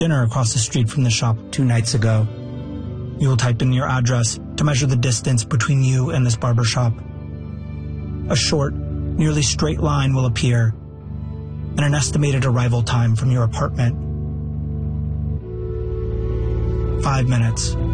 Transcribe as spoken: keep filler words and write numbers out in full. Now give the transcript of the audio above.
dinner across the street from the shop two nights ago. You will type in your address to measure the distance between you and this barber shop. A short, nearly straight line will appear, and an estimated arrival time from your apartment. Five minutes.